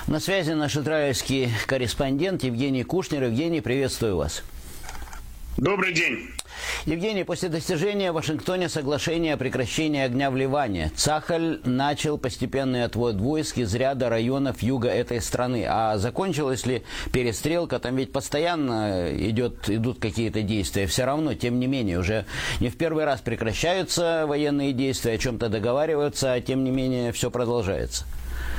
На связи наш израильский корреспондент Евгений Кушнер. Евгений, приветствую вас. Добрый день. Евгений, после достижения в Вашингтоне соглашения о прекращении огня в Ливане, Цахаль начал постепенный отвод войск из ряда районов юга этой страны. А закончилась ли перестрелка? Там ведь постоянно идут какие-то действия. Все равно, тем не менее, уже не в первый раз прекращаются военные действия, о чем-то договариваются, а тем не менее все продолжается.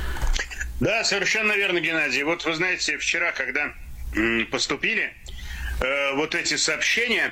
Да, совершенно верно, Геннадий. Вот вы знаете, вчера, когда поступили вот эти сообщения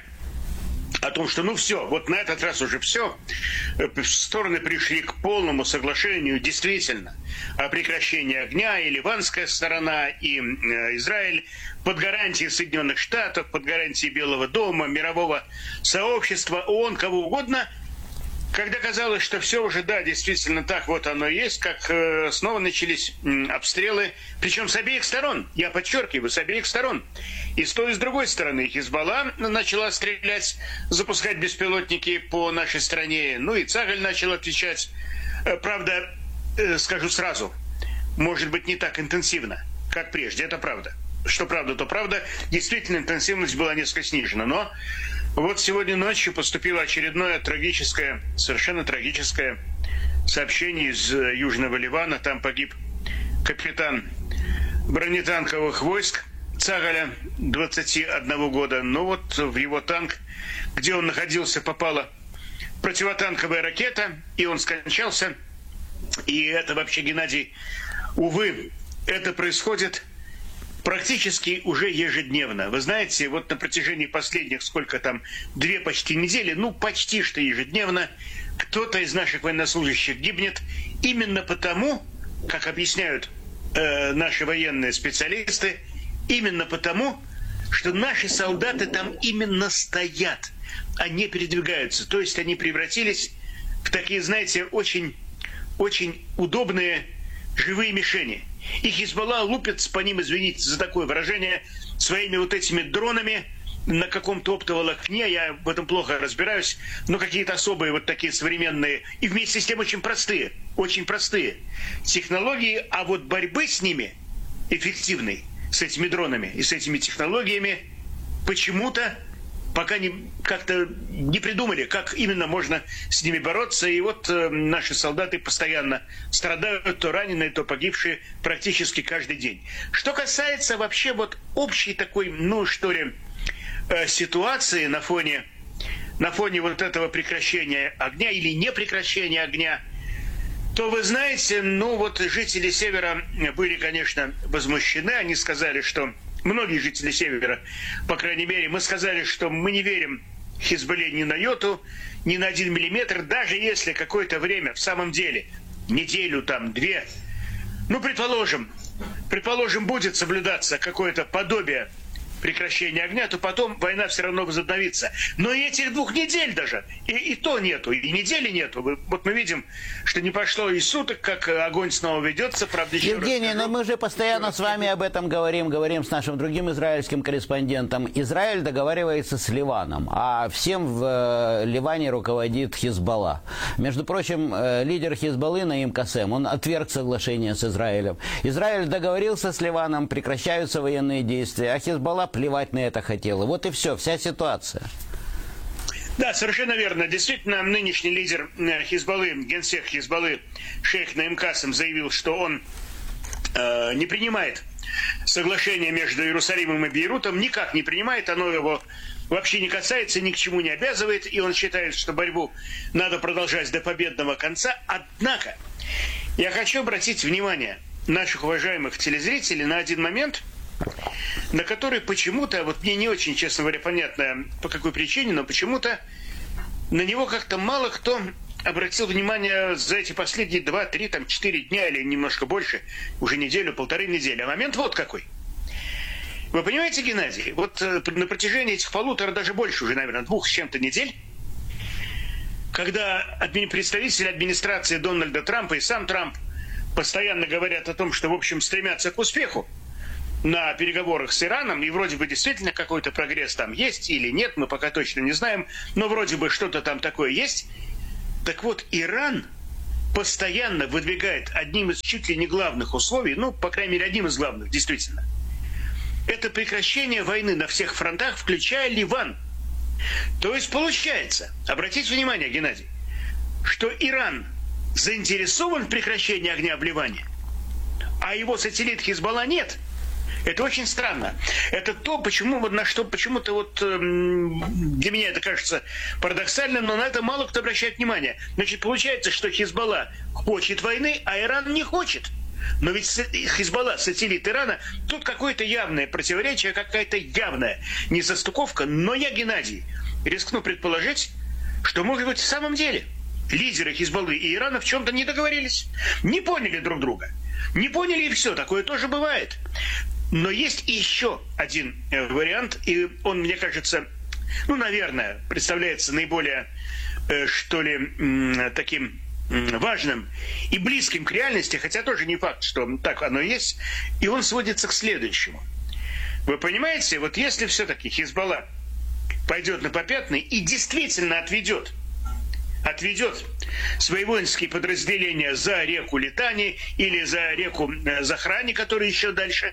о том, что все, вот на этот раз уже все, стороны пришли к полному соглашению действительно о прекращении огня, и ливанская сторона, и Израиль под гарантией Соединенных Штатов, под гарантией Белого дома, мирового сообщества, ООН, кого угодно. Когда казалось, что все уже, да, действительно так вот оно и есть, как снова начались обстрелы, причем с обеих сторон, я подчеркиваю, с обеих сторон. И с той, и с другой стороны. Хизбалла начала стрелять, запускать беспилотники по нашей стране, и Цахаль начал отвечать. Правда, скажу сразу, может быть, не так интенсивно, как прежде, это правда. Что правда, то правда. Действительно, интенсивность была несколько снижена, но вот сегодня ночью поступило очередное трагическое, совершенно трагическое сообщение из Южного Ливана. Там погиб капитан бронетанковых войск Цахаля, 21 года. В его танк, где он находился, попала противотанковая ракета, и он скончался. И это вообще, Геннадий, увы, это происходит практически уже ежедневно. Вы знаете, вот на протяжении последних, две почти недели, почти что ежедневно, кто-то из наших военнослужащих гибнет именно потому, как объясняют наши военные специалисты, именно потому, что наши солдаты там именно стоят, а не передвигаются. То есть они превратились в такие, знаете, очень, очень удобные живые мишени. И Хизбалла лупит по ним, извините за такое выражение, своими вот этими дронами на каком-то оптоволокне, я в этом плохо разбираюсь, но какие-то особые вот такие современные и вместе с тем очень простые технологии, а вот борьбы с ними эффективной, с этими дронами и с этими технологиями, почему-то пока как-то не придумали, как именно можно с ними бороться. И вот наши солдаты постоянно страдают, то раненые, то погибшие практически каждый день. Что касается вообще вот общей такой, ситуации на фоне вот этого прекращения огня или непрекращения огня, то вы знаете, жители Севера были, конечно, возмущены. Они сказали, что многие жители Севера, по крайней мере, мы сказали, что мы не верим Хизбалле ни на йоту, ни на 1 миллиметр, даже если какое-то время, в самом деле, неделю, две, предположим, будет соблюдаться какое-то подобие прекращения огня, то потом война все равно возобновится. Но и этих 2 недель даже, и то нету, и недели нету. Вот мы видим, что не прошло и суток, как огонь снова ведется. Правда, еще Евгений, но мы же постоянно с вами об этом говорим с нашим другим израильским корреспондентом. Израиль договаривается с Ливаном, а всем в Ливане руководит Хизбалла. Между прочим, лидер Хизбаллы Наим Кассем, он отверг соглашение с Израилем. Израиль договорился с Ливаном, прекращаются военные действия, а Хизбалла плевать на это хотела. Вот и все, вся ситуация. Да, совершенно верно. Действительно, нынешний лидер Хизбаллы, генсек Хизбаллы, шейх Наим Кассем, заявил, что он не принимает соглашение между Иерусалимом и Бейрутом, никак не принимает, оно его вообще не касается, ни к чему не обязывает, и он считает, что борьбу надо продолжать до победного конца. Однако, я хочу обратить внимание наших уважаемых телезрителей на один момент, на который почему-то, вот мне не очень, честно говоря, понятно, по какой причине, но почему-то на него как-то мало кто обратил внимание за эти последние 2, 3, 4 дня или немножко больше, уже неделю, 1,5 недели. А момент вот какой. Вы понимаете, Геннадий, вот на протяжении этих 1,5, даже больше уже, наверное, 2 с чем-то недель, когда представители администрации Дональда Трампа и сам Трамп постоянно говорят о том, что, в общем, стремятся к успеху на переговорах с Ираном, и вроде бы действительно какой-то прогресс там есть или нет, мы пока точно не знаем, но вроде бы что-то там такое есть. Так вот, Иран постоянно выдвигает одним из чуть ли не главных условий, ну, по крайней мере, одним из главных, действительно, это прекращение войны на всех фронтах, включая Ливан. То есть получается, обратите внимание, Геннадий, что Иран заинтересован в прекращении огня в Ливане, а его сателлит Хизбалла нет. Это очень странно. Это то, почему, на что почему-то вот для меня это кажется парадоксальным, но на это мало кто обращает внимание. Значит, получается, что Хизбалла хочет войны, а Иран не хочет. Но ведь Хизбалла, сателлит Ирана, тут какое-то явное противоречие, какая-то явная несостыковка. Но я, Геннадий, рискну предположить, что, может быть, в самом деле лидеры Хизбаллы и Ирана в чем-то не договорились, не поняли друг друга. Не поняли и все, такое тоже бывает. Но есть еще один вариант, и он, мне кажется, ну, наверное, представляется наиболее, что ли, таким важным и близким к реальности, хотя тоже не факт, что так оно и есть, и он сводится к следующему. Вы понимаете, вот если все-таки Хизбалла пойдет на попятный и действительно отведет свои воинские подразделения за реку Литани или за реку Захрани, которая еще дальше,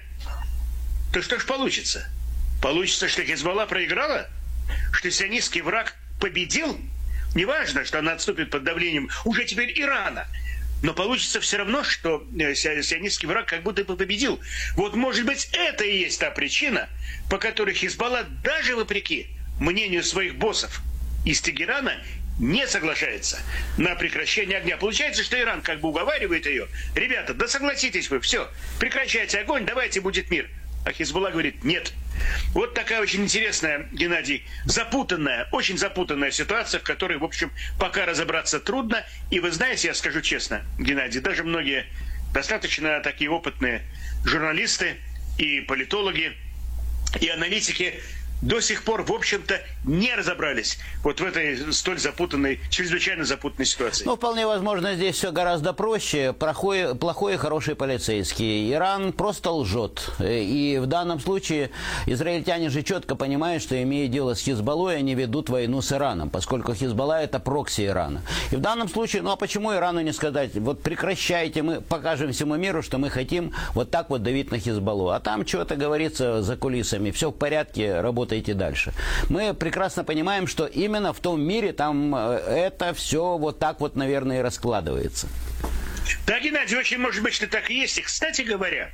то что ж получится? Получится, что Хизбалла проиграла? Что сионистский враг победил? Неважно, что она отступит под давлением уже теперь Ирана. Но получится все равно, что сионистский враг как будто бы победил. Вот, может быть, это и есть та причина, по которой Хизбалла, даже вопреки мнению своих боссов из Тегерана, не соглашается на прекращение огня. Получается, что Иран как бы уговаривает ее: ребята, да согласитесь вы, все, прекращайте огонь, давайте будет мир. А Хизбалла говорит: нет. Вот такая очень интересная, Геннадий, запутанная, очень запутанная ситуация, в которой, в общем, пока разобраться трудно. И вы знаете, я скажу честно, Геннадий, даже многие достаточно такие опытные журналисты и политологи, и аналитики до сих пор, в общем-то, не разобрались вот в этой столь запутанной, чрезвычайно запутанной ситуации. Ну, вполне возможно, здесь все гораздо проще. Плохой и хороший полицейский. Иран просто лжет. И в данном случае израильтяне же четко понимают, что, имея дело с Хизбаллой, они ведут войну с Ираном, поскольку Хизбалла – это прокси Ирана. И в данном случае, ну а почему Ирану не сказать: вот прекращайте, мы покажем всему миру, что мы хотим вот так вот давить на Хизбаллу. А там что-то говорится за кулисами. Все в порядке, работайте дальше. Мы прекрасно понимаем, что именно в том мире там это все вот так вот, наверное, и раскладывается. Да, Геннадий, очень может быть, что так и есть. И, кстати говоря,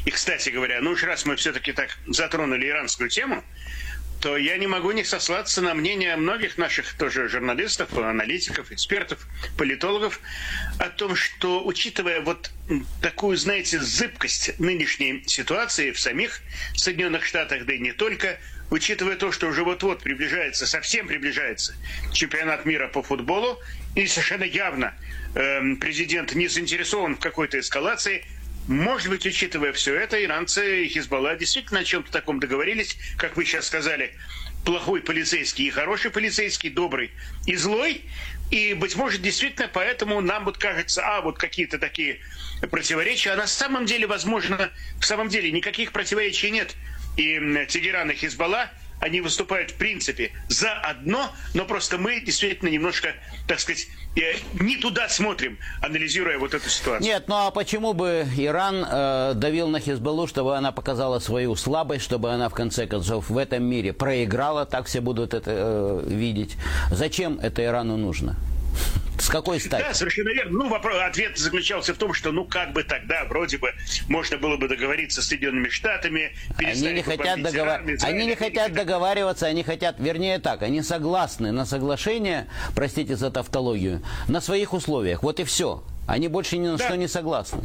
ну уж раз мы все-таки так затронули иранскую тему, то я не могу не сослаться на мнение многих наших тоже журналистов, аналитиков, экспертов, политологов о том, что, учитывая вот такую, знаете, зыбкость нынешней ситуации в самих Соединенных Штатах, да и не только, учитывая то, что уже вот-вот приближается, совсем приближается чемпионат мира по футболу, и совершенно явно президент не заинтересован в какой-то эскалации, может быть, учитывая все это, иранцы и Хизбалла действительно о чем-то таком договорились, как вы сейчас сказали, плохой полицейский и хороший полицейский, добрый и злой, и, быть может, действительно, поэтому нам вот кажется, вот какие-то такие противоречия, а на самом деле, возможно, в самом деле никаких противоречий нет. И Тегеран и Хизбалла, они выступают, в принципе, заодно, но просто мы действительно немножко, так сказать, не туда смотрим, анализируя вот эту ситуацию. Нет, ну а почему бы Иран давил на Хизбаллу, чтобы она показала свою слабость, чтобы она, в конце концов, в этом мире проиграла, так все будут это видеть. Зачем это Ирану нужно? С какой стати? Да, совершенно верно. Ну, ответ заключался в том, что, ну, как бы тогда, вроде бы, можно было бы договориться с Соединенными Штатами. Они не хотят договариваться, они хотят, вернее так, они согласны на соглашение, простите за тавтологию, на своих условиях. Вот и все. Они больше ни на что не согласны.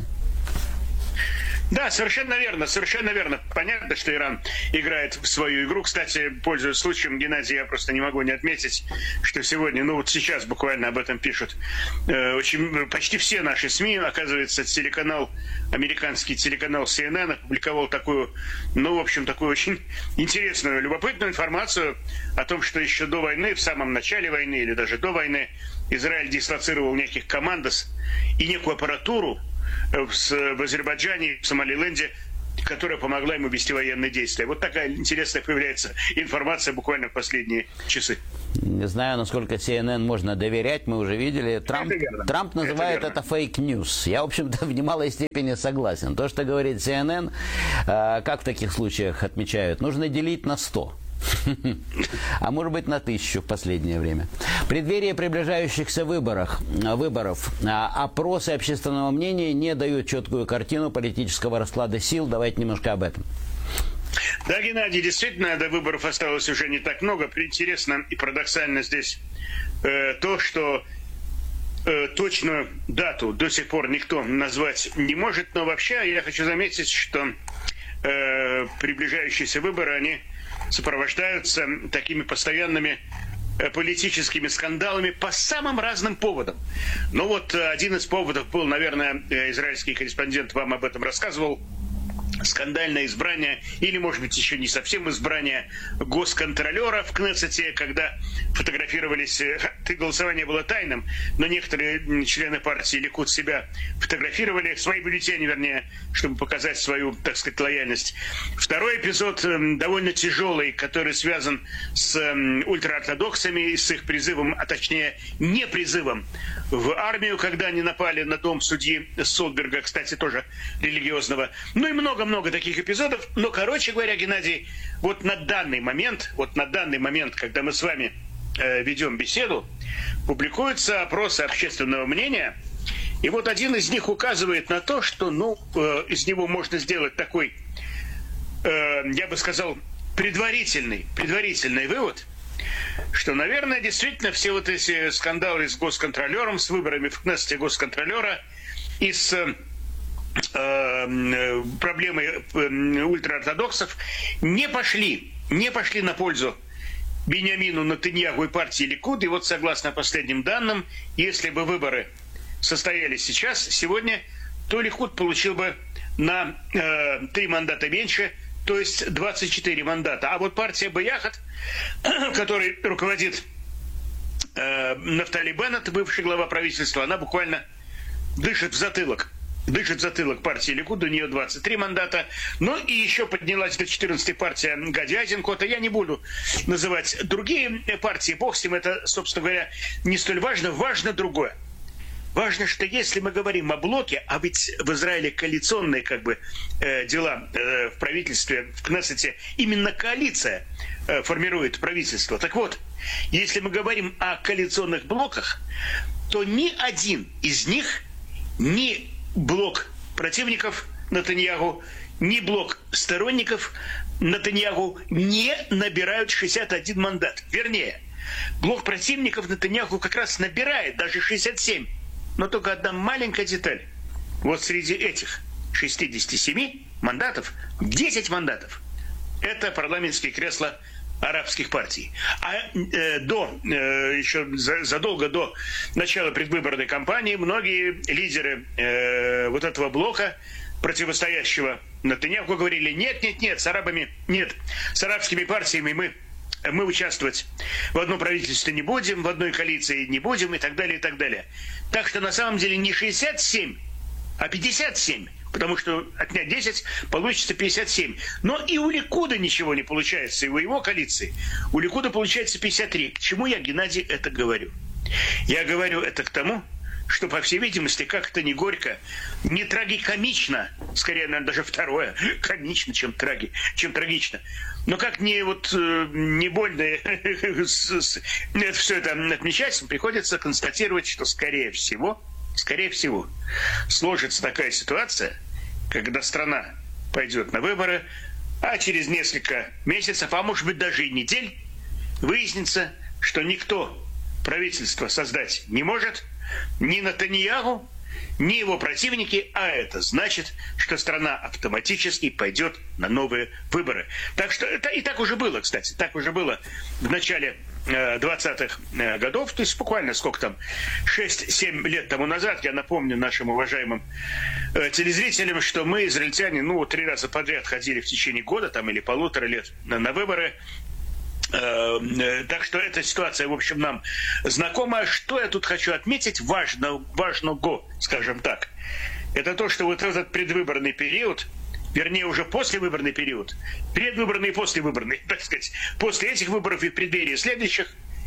Да, совершенно верно, совершенно верно. Понятно, что Иран играет в свою игру. Кстати, пользуясь случаем, Геннадий, я просто не могу не отметить, что сегодня, ну вот сейчас буквально об этом пишут почти все наши СМИ. Оказывается, американский телеканал CNN опубликовал такую, ну, в общем, такую очень интересную, любопытную информацию о том, что еще до войны, в самом начале войны или даже до войны, Израиль дислоцировал неких командос и некую аппаратуру в Азербайджане, в Сомалиленде, которая помогла ему вести военные действия. Вот такая интересная появляется информация буквально в последние часы. Не знаю, насколько CNN можно доверять, мы уже видели. Трамп называет это фейк-ньюс. Я, в общем-то, в немалой степени согласен. То, что говорит CNN, как в таких случаях отмечают, нужно делить на 100. А может быть на 1000 в последнее время. В преддверии приближающихся выборов опросы общественного мнения не дают четкую картину политического расклада сил. Давайте немножко об этом. Да, Геннадий, действительно, до выборов осталось уже не так много. Интересно и парадоксально здесь то, что точную дату до сих пор никто назвать не может. Но вообще я хочу заметить, что приближающиеся выборы, они сопровождаются такими постоянными политическими скандалами по самым разным поводам. Ну вот один из поводов был, наверное, израильский корреспондент вам об этом рассказывал, скандальное избрание, или, может быть, еще не совсем избрание госконтролера в Кнессете, когда фотографировались, голосование было тайным, но некоторые члены партии Ликуд себя фотографировали, свои бюллетени, вернее, чтобы показать свою, так сказать, лояльность. Второй эпизод довольно тяжелый, который связан с ультраортодоксами и с их призывом, а точнее не призывом в армию, когда они напали на дом судьи Солберга, кстати, тоже религиозного. Ну и много-много таких эпизодов. Но, короче говоря, Геннадий, вот на данный момент, когда мы с вами ведем беседу, публикуются опросы общественного мнения. И вот один из них указывает на то, что, из него можно сделать такой, я бы сказал, предварительный вывод, что, наверное, действительно все вот эти скандалы с госконтролером, с выборами в Кнессете госконтролера и с проблемой ультраортодоксов не пошли на пользу Биньямину Нетаньяху и партии Ликуд. И вот, согласно последним данным, если бы выборы состоялись сегодня, то Ликуд получил бы на 3 мандата меньше, то есть 24 мандата. А вот партия Бияхат, которой руководит Нафтали Беннет, бывший глава правительства, она буквально дышит в затылок партии Ликуд, у нее 23 мандата. Ну и еще поднялась до 14 партия Гади Айзенкота. Я не буду называть другие партии, бог с ним, это, собственно говоря, не столь важно. Важно другое. Важно, что если мы говорим о блоке, а ведь в Израиле коалиционные дела в правительстве, в Кнессете, именно коалиция формирует правительство. Так вот, если мы говорим о коалиционных блоках, то ни один из них, ни блок противников Нетаньяху, ни блок сторонников Нетаньяху не набирают 61 мандат. Вернее, блок противников Нетаньяху как раз набирает даже 67. Но только одна маленькая деталь. Вот среди этих 67 мандатов, 10 мандатов – это парламентские кресла арабских партий. А еще задолго до начала предвыборной кампании многие лидеры вот этого блока, противостоящего Нетаньяху, говорили: нет, с арабами нет, с арабскими партиями мы участвовать в одном правительстве не будем, в одной коалиции не будем и так далее, и так далее. Так что на самом деле не 67, а 57, потому что отнять 10 получится 57. Но и у Ликуда ничего не получается, и у его коалиции. У Ликуда получается 53. К чему я, Геннадий, это говорю? Я говорю это к тому, что, по всей видимости, как-то не горько, не трагикомично, скорее, наверное, даже второе, комично, чем трагично. Но как не больно все это отмечать, приходится констатировать, что, скорее всего, сложится такая ситуация, когда страна пойдет на выборы, а через несколько месяцев, а может быть даже и недель, выяснится, что никто правительство создать не может, ни Нетаньяху, ни его противники, а это значит, что страна автоматически пойдет на новые выборы. Так что это и так уже было, кстати, в начале 20-х годов, то есть буквально 6-7 лет тому назад. Я напомню нашим уважаемым телезрителям, что мы, израильтяне, 3 раза подряд ходили в течение года или 1,5 лет на выборы. Так что эта ситуация, в общем, нам знакома. Что я тут хочу отметить важного, скажем так, это то, что вот этот предвыборный период, вернее, уже послевыборный период, предвыборный и послевыборный, так сказать, после этих выборов и в преддверии следующих,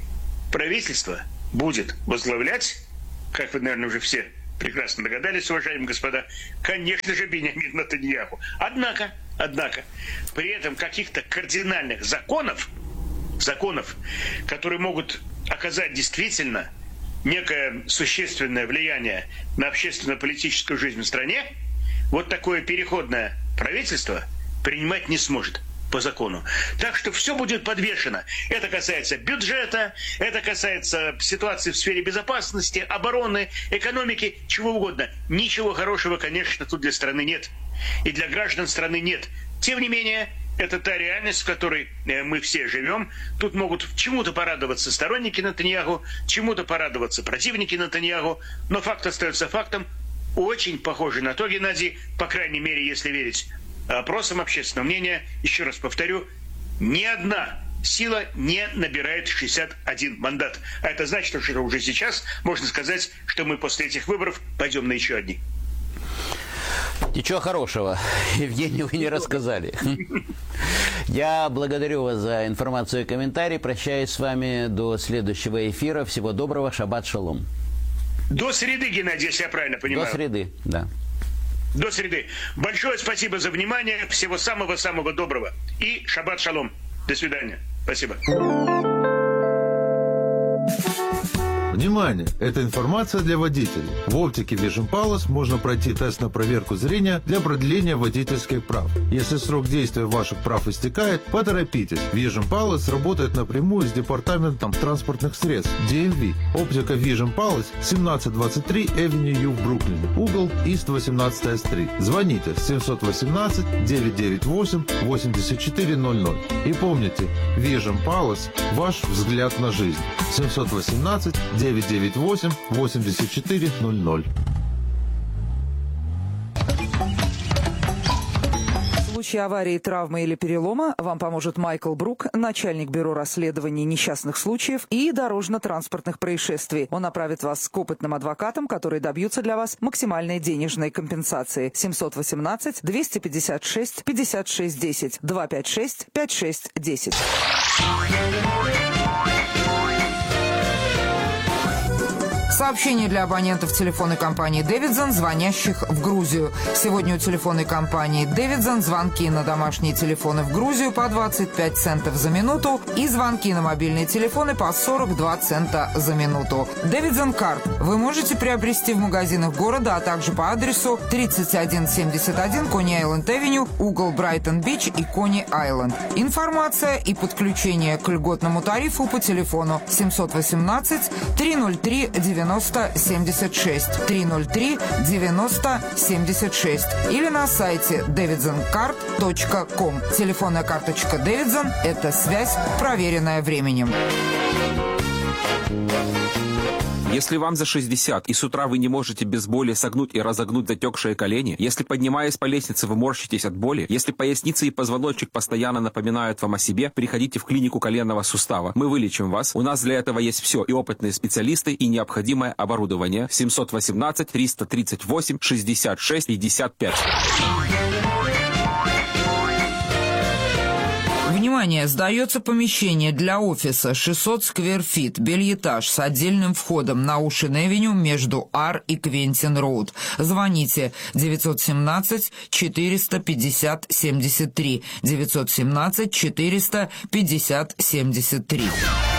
правительство будет возглавлять, как вы, наверное, уже все прекрасно догадались, уважаемые господа, конечно же, Биньямин Нетаньяху. Однако, при этом каких-то кардинальных законов, которые могут оказать действительно некое существенное влияние на общественно-политическую жизнь в стране, вот такое переходное правительство принимать не сможет по закону. Так что все будет подвешено. Это касается бюджета, это касается ситуации в сфере безопасности, обороны, экономики, чего угодно. Ничего хорошего, конечно, тут для страны нет. И для граждан страны нет. Тем не менее, это та реальность, в которой мы все живем. Тут могут чему-то порадоваться сторонники Нетаньяху, чему-то порадоваться противники Нетаньяху, но факт остается фактом. Очень похоже на то, Геннадий, по крайней мере, если верить опросам общественного мнения, еще раз повторю, ни одна сила не набирает 61 мандат. А это значит, что уже сейчас можно сказать, что мы после этих выборов пойдем на еще одни. Ничего хорошего, Евгений, вы не рассказали. Я благодарю вас за информацию и комментарий. Прощаюсь с вами до следующего эфира. Всего доброго. Шаббат шалом. До среды, Геннадий, если я правильно понимаю. До среды, да. До среды. Большое спасибо за внимание. Всего самого-самого доброго. И шаббат шалом. До свидания. Спасибо. Внимание! Это информация для водителей. В оптике Vision Palace можно пройти тест на проверку зрения для продления водительских прав. Если срок действия ваших прав истекает, поторопитесь. Vision Palace работает напрямую с Департаментом транспортных средств DMV. Оптика Vision Palace 1723 Avenue U в Бруклине. Угол East 18 Street. Звоните 718-998-8400. И помните, Vision Palace – ваш взгляд на жизнь. 718-998-8400. В случае аварии, травмы или перелома вам поможет Майкл Брук, начальник бюро расследований несчастных случаев и дорожно-транспортных происшествий. Он направит вас к опытным адвокатам, которые добьются для вас максимальной денежной компенсации. 718-256-5610, 256-5610. Сообщение для абонентов телефонной компании «Дэвидсон», звонящих в Грузию. Сегодня у телефонной компании «Дэвидсон» звонки на домашние телефоны в Грузию по 25 центов за минуту и звонки на мобильные телефоны по 42 цента за минуту. «Дэвидсон Карт» вы можете приобрести в магазинах города, а также по адресу 3171 Кони-Айленд-Авеню, угол Брайтон-Бич и Кони-Айленд. Информация и подключение к льготному тарифу по телефону 718-303-9076, 303-90-76 или на сайте davidsoncard.com. Телефонная карточка Davidson – это связь, проверенная временем. Если вам за 60 и с утра вы не можете без боли согнуть и разогнуть затекшие колени, если, поднимаясь по лестнице, вы морщитесь от боли, если поясница и позвоночник постоянно напоминают вам о себе, приходите в клинику коленного сустава. Мы вылечим вас. У нас для этого есть все: и опытные специалисты, и необходимое оборудование. 718-338-66-55. Внимание! Сдается помещение для офиса 600 сквер-фит, бельэтаж с отдельным входом на Оушен-Авеню между Ар и Квентин-Роуд. Звоните 917-450-73. 917-450-73.